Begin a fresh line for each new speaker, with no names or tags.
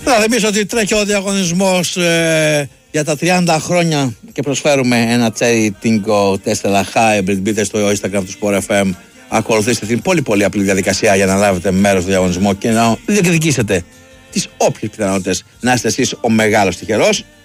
Θα θυμίσω ότι τρέχει ο διαγωνισμός για τα 30 χρόνια και προσφέρουμε ένα Cherry Tingo Tesla Hybrid. Μπείτε στο Instagram του Sport FM, ακολουθήστε την πολύ απλή διαδικασία για να λάβετε μέρος στο διαγωνισμό και να διεκδικήσετε τις όποιες πιθανότητες να είστε εσείς ο μεγάλος τυχερός.